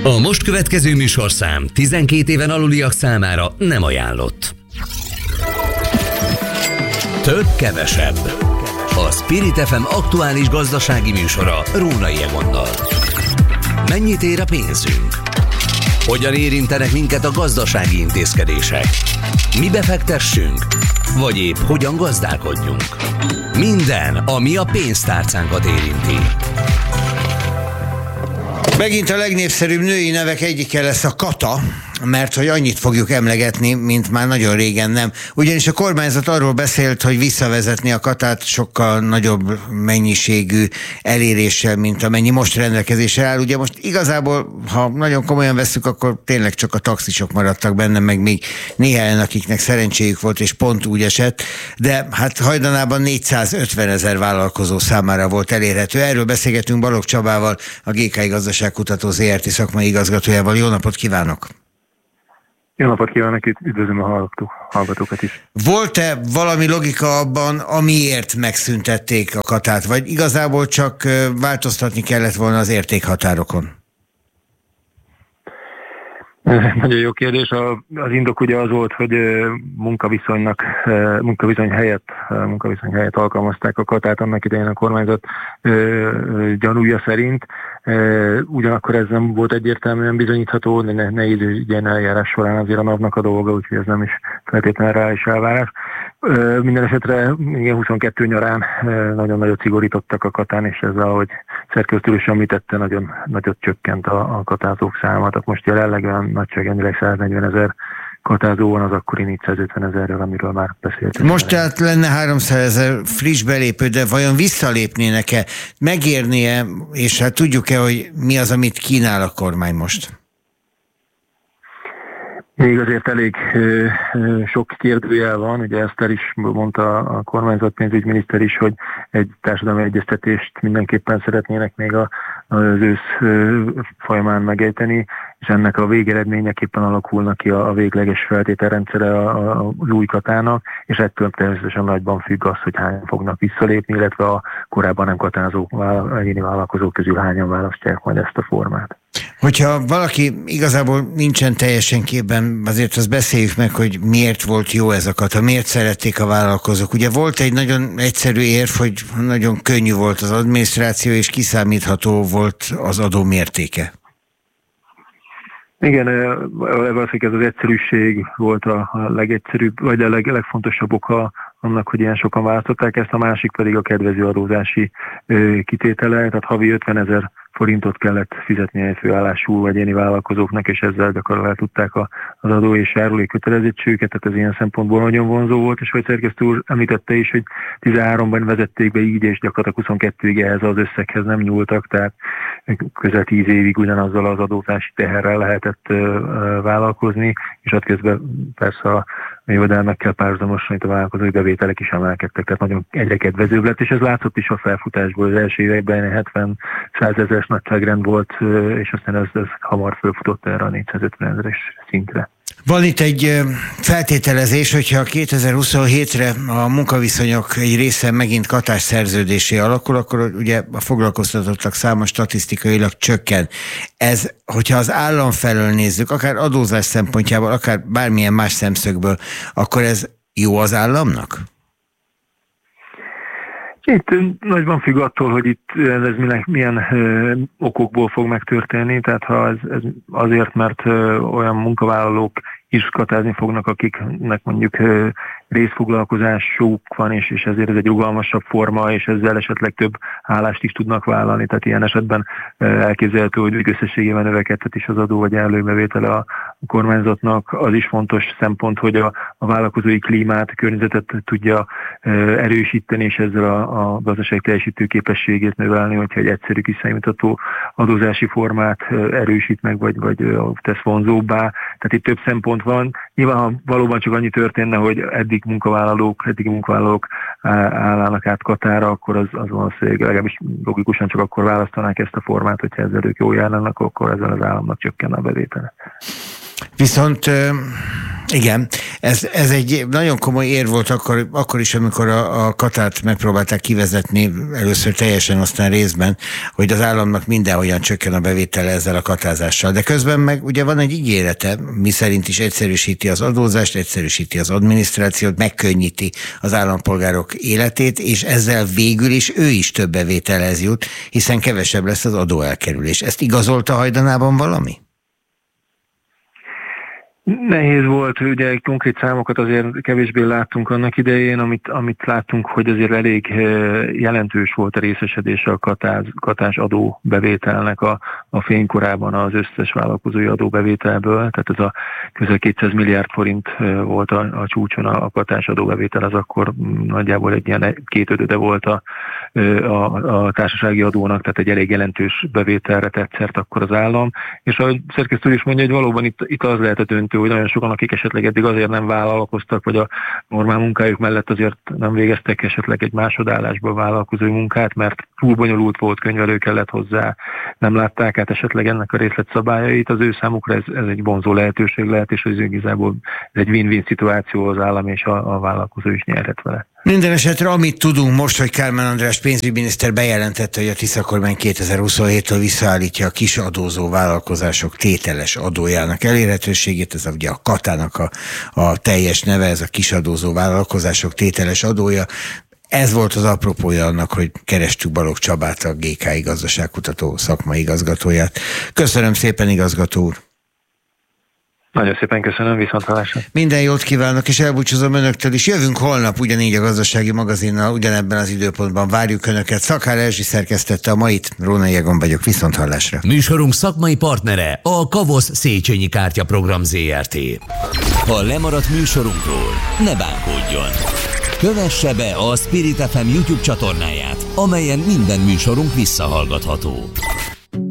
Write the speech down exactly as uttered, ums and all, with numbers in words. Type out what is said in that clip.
A most következő műsorszám tizenkét éven aluliak számára nem ajánlott. Több kevesebb. A Spirit ef em aktuális gazdasági műsora Rónai Egonnal. Mennyit ér a pénzünk? Hogyan érintenek minket a gazdasági intézkedések? Mi befektessünk? Vagy épp hogyan gazdálkodjunk? Minden, ami a pénztárcánkat érinti. Megint a legnépszerűbb női nevek egyike lesz a Kata, mert hogy annyit fogjuk emlegetni, mint már nagyon régen nem. Ugyanis a kormányzat arról beszélt, hogy visszavezetni a Katát sokkal nagyobb mennyiségű eléréssel, mint amennyi most rendelkezésre áll. Ugye most igazából, ha nagyon komolyan vesszük, akkor tényleg csak a taxisok maradtak benne, meg még néhányan, akiknek szerencséjük volt, és pont úgy esett, de hát hajdanában négyszázötven ezer vállalkozó számára volt elérhető. Erről beszélgetünk Balogh Csabával, a gé ká i Gazdaságkutató zé er té szakmai igazgatójával. Jó napot kívánok! Jó napot kívánok, üdvözlöm a hallgató, hallgatókat is. Volt-e valami logika abban, amiért megszüntették a Katát, vagy igazából csak változtatni kellett volna az értékhatárokon? Nagyon jó kérdés. Az indok ugye az volt, hogy munkaviszonynak, munkaviszony helyett, munkaviszony helyett alkalmazták a Katát annak idején a kormányzat gyanúja szerint. Ugyanakkor ez nem volt egyértelműen bizonyítható, de ne, nehéz ilyen eljárás során azért a napnak a dolga, úgyhogy ez nem is feltétlenül reális elvárás. Minden esetre igen, huszonkettő nyarán nagyon nagyot szigorítottak a Katán, és ezzel, ahogy szerkesztő is említette, nagyon nagyot csökkent a, a katázók száma. Tehát most jelenleg olyan nagyságrendileg száznegyven ezer katázó van az akkori négyszázötven ezerről, amiről már beszéltünk. Most tehát lenne háromszázezer friss belépő, de vajon visszalépnének-e? Megérnie, és hát tudjuk-e, hogy mi az, amit kínál a kormány most? Még azért elég ö, ö, sok kérdőjel van, ugye ezt el is mondta a kormányzat pénzügyminiszter is, hogy egy társadalmi egyeztetést mindenképpen szeretnének még a, az ősz ö, folyamán megejteni, és ennek a végeredményeképpen alakulnak ki a, a végleges feltételrendszere a, a, az új Katának, és ettől természetesen nagyban függ az, hogy hányan fognak visszalépni, illetve a korábban nem katázó egyéni vállalkozók közül hányan választják majd ezt a formát. Hogyha valaki igazából nincsen teljesen képben, azért azt beszéljük meg, hogy miért volt jó ez a Kata, miért szerették a vállalkozók. Ugye volt egy nagyon egyszerű érv, hogy nagyon könnyű volt az adminisztráció, és kiszámítható volt az adó mértéke. Igen, valószínűleg ez az egyszerűség volt a legegyszerűbb, vagy a leg, legfontosabb oka annak, hogy ilyen sokan választották ezt, a másik pedig a kedvező adózási kitétele, tehát havi ötven ezer forintot kellett fizetni egy főállású vagy egyéni vállalkozóknak, és ezzel gyakorlatilag tudták az adó és járulék kötelezettségüket, tehát ez ilyen szempontból nagyon vonzó volt, és hogy szerkesztő úr említette is, hogy tizenháromban vezették be így, és gyakorlatilag huszonkettőig ehhez az összeghez nem nyúltak, tehát közel tíz évig ugyanazzal az adózási teherrel lehetett vállalkozni, és ott közben persze a jövedelmekkel párhuzamosan itt a vállalkozói bevételek is emelkedtek, tehát nagyon egyre kedvezőbb lett, és ez látszott is a felfutásból. Az első években hetven-százezeres nagyságrend volt, és aztán ez, ez hamar fölfutott erre a négyszázötven ezeres szintre. Van itt egy feltételezés, hogyha kétezer-huszonhétre a munkaviszonyok egy része megint Katás szerződésé alakul, akkor ugye a foglalkoztatottak száma statisztikailag csökken. Ez, hogyha az állam felől nézzük, akár adózás szempontjából, akár bármilyen más szemszögből, akkor ez jó az államnak? Itt nagyban függ attól, hogy itt ez milyen, milyen ö, okokból fog megtörténni, tehát ha ez, ez azért, mert ö, olyan munkavállalók is katázni fognak, akiknek mondjuk ö, részfoglalkozásuk van, és, és ezért ez egy rugalmasabb forma, és ezzel esetleg több állást is tudnak vállalni, tehát ilyen esetben ö, elképzelhető, hogy összességében növekedhet is az adó vagy előbevétele a kormányzatnak. Az is fontos szempont, hogy a, a vállalkozói klímát, a környezetet tudja ö, erősíteni, és ezzel a, a gazdaság teljesítő képességét növelni, hogyha egy egyszerű kiszámítható adózási formát ö, erősít meg, vagy, vagy ö, tesz vonzóbbá. Tehát itt több szempont van. Nyilván, ha valóban csak annyi történne, hogy eddig munkavállalók, eddig munkavállalók állnának át Katára, akkor az, az valószínűleg legalábbis logikusan csak akkor választanák ezt a formát, hogyha ezzel ők jól járnának, akkor ezzel az államnak csökkenne a bevétele. Viszont igen, ez, ez egy nagyon komoly ér volt akkor, akkor is, amikor a, a katát megpróbálták kivezetni, először teljesen, aztán részben, hogy az államnak mindenhogyan csökken a bevétele ezzel a katázással. De közben meg ugye van egy ígérete, mi szerint is egyszerűsíti az adózást, egyszerűsíti az adminisztrációt, megkönnyíti az állampolgárok életét, és ezzel végül is ő is több bevételhez jut, hiszen kevesebb lesz az adóelkerülés. Ezt igazolta hajdanában valami? Nehéz volt, ugye konkrét számokat azért kevésbé láttunk annak idején, amit, amit láttunk, hogy azért elég jelentős volt a részesedése a katás, katás adóbevételnek a, a fénykorában az összes vállalkozói adóbevételből, tehát ez a közel kétszáz milliárd forint volt a, a csúcson a, a katás adóbevétel, az akkor nagyjából egy ilyen kétötöde volt a, a, a társasági adónak, tehát egy elég jelentős bevételre tett szert akkor az állam, és ahogy szerkesztő is mondja, hogy valóban itt, itt az lehet a döntő, hogy nagyon sokan, akik esetleg eddig azért nem vállalkoztak, vagy a normál munkájuk mellett azért nem végeztek esetleg egy másodállásban vállalkozói munkát, mert túl bonyolult volt, könyvelő kellett hozzá, nem látták át esetleg ennek a részletszabályait, az ő számukra ez, ez egy vonzó lehetőség lehet, és az igazából ez egy win-win szituáció, az állam és a, a vállalkozó is nyerhet vele. Minden esetre, amit tudunk most, hogy Kálmán András pénzügyminiszter bejelentette, hogy a Tisza kormány kétezer-huszonhéttől visszaállítja a kisadózó vállalkozások tételes adójának elérhetőségét, ez ugye a katának a, a teljes neve, ez a kisadózó vállalkozások tételes adója. Ez volt az apropója annak, hogy kerestük Balogh Csabát, a gé ká i gazdaságkutató szakmai igazgatóját. Köszönöm szépen, igazgató úr! Nagyon szépen köszönöm, viszonthallásra. Minden jót kívánok, és elbúcsúzom önöktől is. Jövünk holnap ugyanígy a Gazdasági Magazinnal, ugyanebben az időpontban várjuk önöket. Szakár Erzsi szerkesztette a mait, Rónai Egon vagyok, viszonthallásra. Műsorunk szakmai partnere a Kavosz Széchenyi Kártya Program zé er té. Ha lemaradt műsorunkról, ne bánkódjon. Kövesse be a Spirit ef em YouTube csatornáját, amelyen minden műsorunk visszahallgatható.